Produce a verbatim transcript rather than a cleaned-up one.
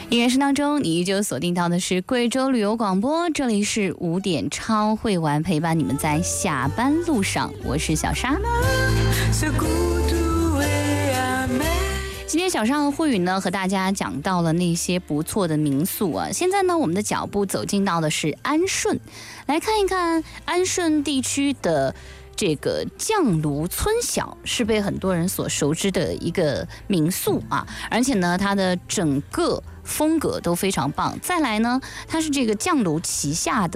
音乐声当中，你依旧锁定到的是贵州旅游广播，这里是五点超会玩，陪伴你们在下班路上，我是小沙。今天小沙和慧宇呢，和大家讲到了那些不错的民宿啊。现在呢，我们的脚步走进到的是安顺，来看一看安顺地区的这个酱炉村小，是被很多人所熟知的一个民宿啊，而且呢，它的整个风格都非常棒。再来呢，它是这个酱炉旗下的